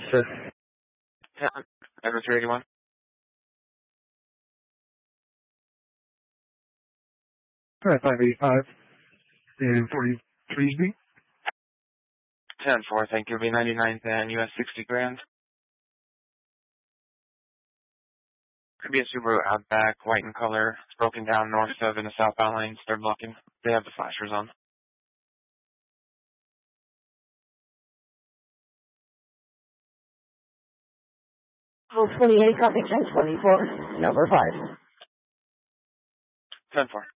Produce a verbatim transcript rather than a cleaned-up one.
Sure. Yeah, Edward three eighty-one. Alright, five eighty-five and forty-three B. ten four, thank you. V ninety-ninth and U S sixty grand. Could be a Subaru Outback, white in color. It's broken down north of in the southbound lanes. They're blocking. They have the flashers on. Oh, twenty-eight, copy ten twenty-four, number five. ten four.